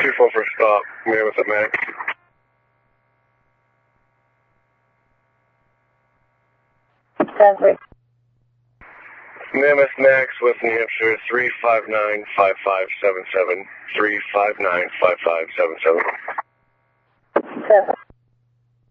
2-4 for a stop. Mammoth at Max. Mammoth Max, West New Hampshire, 359-5577. 359-5577. 7.